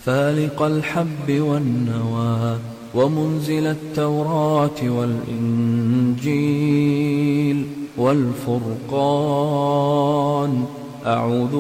فالق الحب والنوى ومنزل التوراة والإنجيل والفرقان. أعوذ